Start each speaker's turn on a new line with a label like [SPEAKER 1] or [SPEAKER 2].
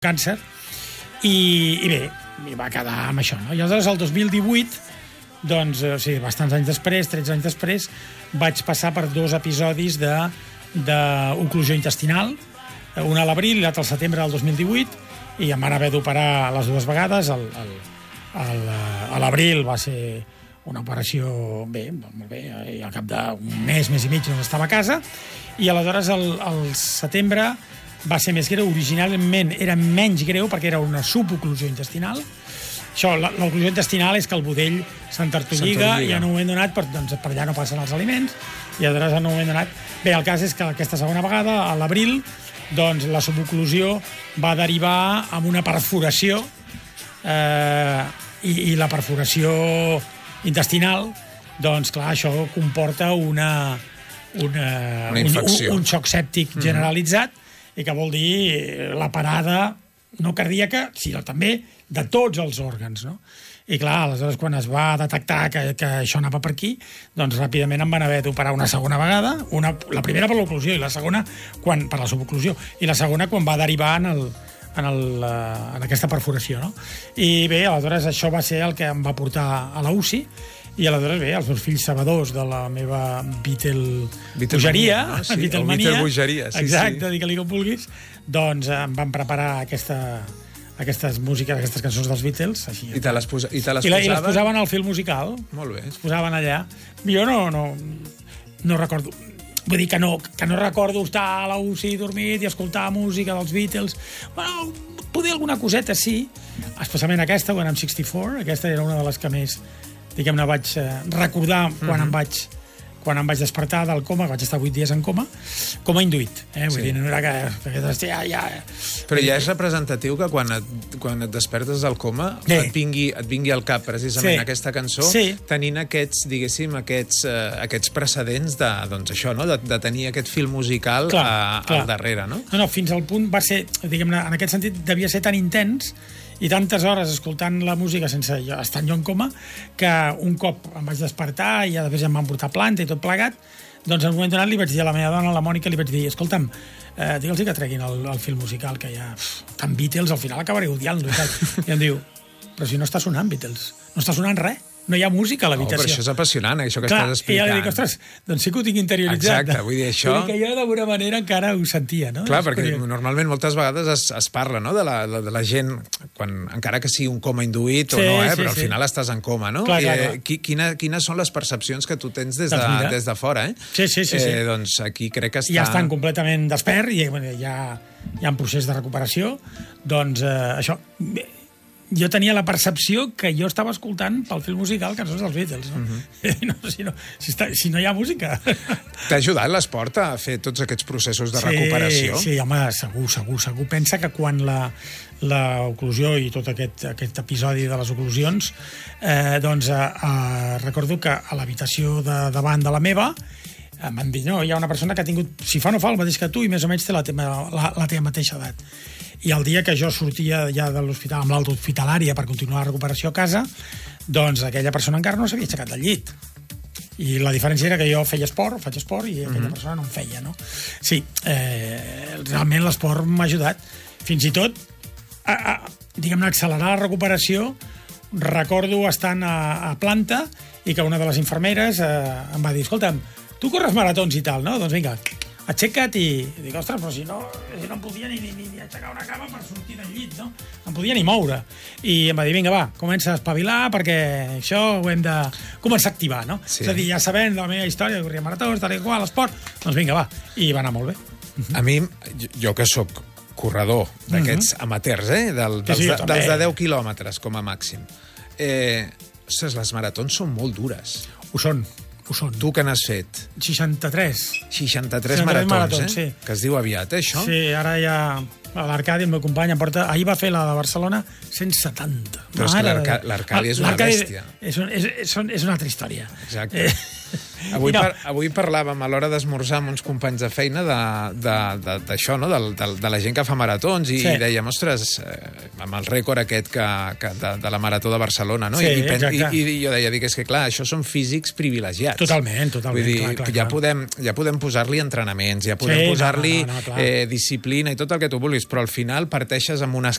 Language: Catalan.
[SPEAKER 1] càncer, i bé, va quedar amb això, no? I aleshores, el 2018, doncs, o sigui, bastants anys després, 13 anys després, vaig passar per 2 episodis d'oclusió intestinal, un a l'abril i l'altre al setembre del 2018, i em van haver d'operar les 2 vegades. A l'abril va ser una operació, bé, molt bé, i al cap d'un mes i mig doncs estava a casa, i aleshores al setembre va ser més greu. Originalment era menys greu perquè era una suboclusió intestinal. Això, l'oclusió intestinal és que el budell s'entortolliga i en un moment donat per allà no passen els aliments, i aleshores en un moment donat... Bé, el cas és que aquesta segona vegada, a l'abril, doncs la suboclusió va derivar en una perforació, i la perforació intestinal, doncs clar, això comporta una infecció, un xoc sèptic generalitzat, i que vol dir la parada no cardíaca, sinó també de tots els òrgans, no? I clar, aleshores, quan es va detectar que això anava per aquí, doncs ràpidament em van haver d'operar una segona vegada, la primera per l'oclusió i la segona per la suboclusió, i la segona quan va derivar en aquesta perforació, no? I bé, aleshores això va ser el que em va portar a la UCI, i aleshores, bé, els meus fills sabedors de la meva Beatle-bogeria,
[SPEAKER 2] no? Sí, Beatle-bogeria, sí,
[SPEAKER 1] exacte, digue-li com vulguis, doncs em van preparar aquestes músiques, aquestes cançons dels Beatles, així.
[SPEAKER 2] I te les posaven?
[SPEAKER 1] I les posaven al film musical.
[SPEAKER 2] Molt bé.
[SPEAKER 1] Es posaven allà. Jo no recordo... Vull dir que no recordo estar a la UCI dormit i escoltar música dels Beatles. Bueno, poder alguna coseta, sí. Especialment aquesta, When I'm 64. Aquesta era una de les que més, diguem-ne, vaig recordar quan em vaig despertar del coma, vaig estar 8 dies en coma, com a induït. Vull dir, no era que...
[SPEAKER 2] Però ja és representatiu que quan et despertes del coma et vingui al cap precisament aquesta cançó, tenint aquests, diguéssim, aquests precedents de tenir aquest fil musical al darrere, no?
[SPEAKER 1] No, fins al punt va ser, diguem-ne, en aquest sentit, devia ser tan intens i tantes hores escoltant la música sense estar jo en coma, que un cop em vaig despertar i després em van portar planta i tot plegat, doncs en un moment donat li vaig dir a la meva dona, la Mònica, li vaig dir, escolta'm, digue'ls que treguin el film musical, que ja tan Beatles, al final acabaré odiant-lo. I em diu, però si no està sonant Beatles, no està sonant res. No hi ha música a l'habitació.
[SPEAKER 2] Però això és apassionant, això que estàs explicant.
[SPEAKER 1] I ja li dic, ostres, doncs sí que ho tinc interioritzat.
[SPEAKER 2] Exacte, vull dir, això...
[SPEAKER 1] Vull dir que jo d'alguna manera encara ho sentia, no?
[SPEAKER 2] Clar, perquè normalment moltes vegades es parla, no?, de la gent, encara que sigui un coma induït o no, però al final estàs en coma, no? Quines són les percepcions que tu tens des de fora, eh?
[SPEAKER 1] Sí.
[SPEAKER 2] Doncs aquí crec que està...
[SPEAKER 1] Ja estan completament despert i ja en procés de recuperació. Doncs això... Jo tenia la percepció que jo estava escoltant pel film musical cançons dels Beatles, no? Si no hi ha música.
[SPEAKER 2] T'ha ajudat l'esport a fer tots aquests processos de recuperació?
[SPEAKER 1] Sí, home, segur. Pensa que quan l'oclusió i tot aquest episodi de les oclusions, doncs recordo que a l'habitació de davant de la meva em van dir, no, hi ha una persona que ha tingut, si fa no fa el mateix que tu, i més o menys té la teva mateixa edat. I el dia que jo sortia ja de l'hospital amb l'alta hospitalària per continuar la recuperació a casa, doncs aquella persona encara no s'havia aixecat del llit. I la diferència era que jo faig esport, i aquella persona no en feia, no? Sí, realment l'esport m'ha ajudat. Fins i tot, diguem-ne, accelerar la recuperació. Recordo estant a planta i que una de les infermeres em va dir, escolta'm, tu corres maratons i tal, no? Doncs vinga, aixeca't i dic, ostres, però si no em podia ni aixecar una cama per sortir del llit, no? No em podia ni moure. I em va dir, vinga, va, comença a espavilar perquè això ho hem de començar a activar, no? És a dir, ja sabent de la meva història, que corria maratons, tal i qual, esport, doncs vinga, va. I va anar molt bé.
[SPEAKER 2] A mi, jo que sóc corredor d'aquests amateurs, dels de 10 quilòmetres com a màxim, ostres, les maratons són molt dures.
[SPEAKER 1] Ho són.
[SPEAKER 2] Tu que n'has fet?
[SPEAKER 1] 63.
[SPEAKER 2] 63 maratons, sí. Que es diu aviat, això?
[SPEAKER 1] Sí, ara ja... L'Arcadi, el meu company, ahir va fer la de Barcelona 170.
[SPEAKER 2] Però és que l'Arcadi és una bèstia.
[SPEAKER 1] És una altra història.
[SPEAKER 2] Exacte. Avui parlàvem a l'hora d'esmorzar amb uns companys de feina d'això, no? De la gent que fa maratons, i dèiem, ostres, amb el rècord aquest de la Marató de Barcelona, no? I jo deia, és que clar, això són físics privilegiats.
[SPEAKER 1] Totalment.
[SPEAKER 2] Vull dir, ja podem posar-li entrenaments, ja podem posar-li disciplina i tot el que tu vulguis, però al final parteixes amb unes